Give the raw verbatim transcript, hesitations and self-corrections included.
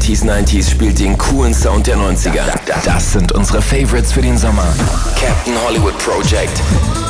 achtziger, neunziger spielt den coolen Sound der neunziger. Das sind unsere Favorites für den Sommer. Captain Hollywood Project.